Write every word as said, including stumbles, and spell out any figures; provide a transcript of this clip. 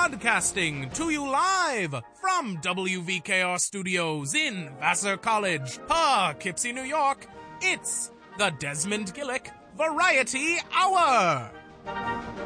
Broadcasting to you live from W V K R Studios in Vassar College, Poughkeepsie, New York. It's the Desmond Gillick Variety Hour.